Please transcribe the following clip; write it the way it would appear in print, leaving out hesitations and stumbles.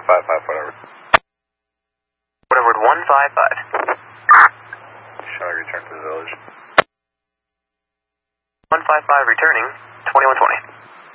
155, whatever. Whatever, 155. Shall I return to the village? 155 returning, 2120.